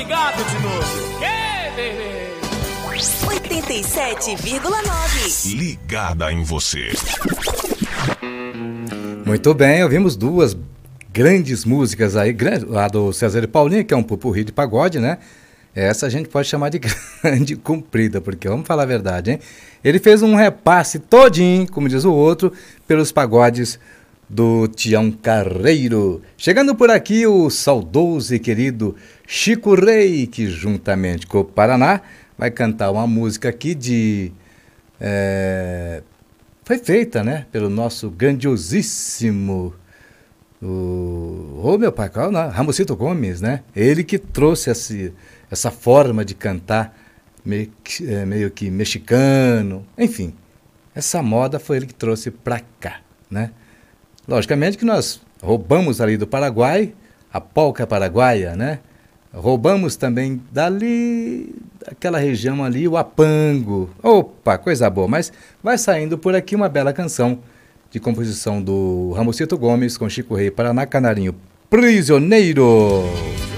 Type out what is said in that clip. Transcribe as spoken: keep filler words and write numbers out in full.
ligado de novo. Que beleza! oitenta e sete vírgula nove. Ligada em você. Muito bem, ouvimos duas grandes músicas aí, a do César e Paulinho, que é um pupurri de pagode, né? Essa a gente pode chamar de grande comprida, porque vamos falar a verdade, hein? Ele fez um repasse todinho, como diz o outro, pelos pagodes do Tião Carreiro. Chegando por aqui o saudoso e querido Chico Rei, que juntamente com o Paraná vai cantar uma música aqui de... É, foi feita, né, pelo nosso grandiosíssimo... O, oh, meu pai, qual, não? Ramosito Gomes, né? Ele que trouxe esse, essa forma de cantar meio que, é, meio que mexicano, enfim. Essa moda foi ele que trouxe pra cá, né? Logicamente que nós roubamos ali do Paraguai, a polca paraguaia, né? Roubamos também dali, daquela região ali, o apango. Opa, coisa boa, mas vai saindo por aqui uma bela canção de composição do Ramosito Gomes com Chico Rei, Paraná Canarinho, Prisioneiro.